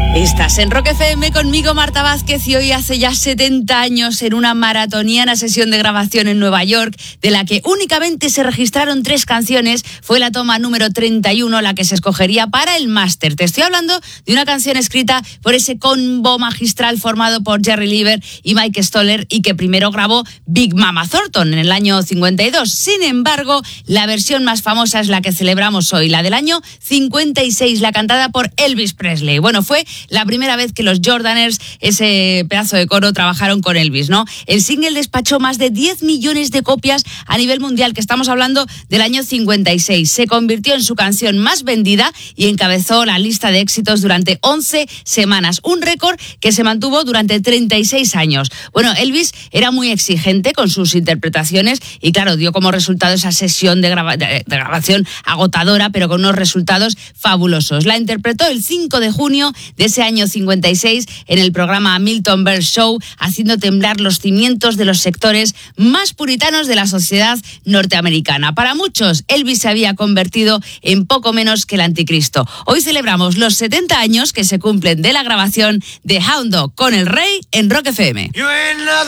Estás en Rock FM conmigo, Marta Vázquez, y hoy hace ya 70 años, en una maratoniana sesión de grabación en Nueva York, de la que únicamente se registraron 3 canciones, fue la toma número 31 la que se escogería para el máster. Te estoy hablando de una canción escrita por ese combo magistral formado por Jerry Leiber y Mike Stoller, y que primero grabó Big Mama Thornton en el año 52. Sin embargo, la versión más famosa es la que celebramos hoy, la del año 56, la cantada por Elvis Presley. Bueno, fue la primera vez que los Jordaners, ese pedazo de coro, trabajaron con Elvis, ¿no? El single despachó más de 10 millones de copias a nivel mundial, que estamos hablando del año 56. Se convirtió en su canción más vendida y encabezó la lista de éxitos durante 11 semanas, un récord que se mantuvo durante 36 años. Bueno, Elvis era muy exigente con sus interpretaciones y, claro, dio como resultado esa sesión de grabación agotadora, pero con unos resultados fabulosos. La interpretó el 5 de junio de ese año 56 en el programa Milton Berle Show, haciendo temblar los cimientos de los sectores más puritanos de la sociedad norteamericana. Para muchos, Elvis se había convertido en poco menos que el anticristo. Hoy celebramos los 70 años que se cumplen de la grabación de Hound Dog con el Rey en Rock FM.